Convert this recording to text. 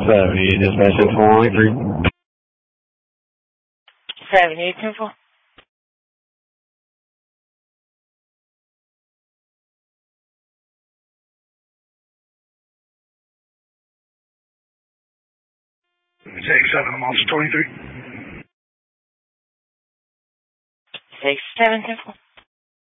78, dispatch at 413. 78, 10-4. Take 7, I'm on 23. Take 7, 10-4.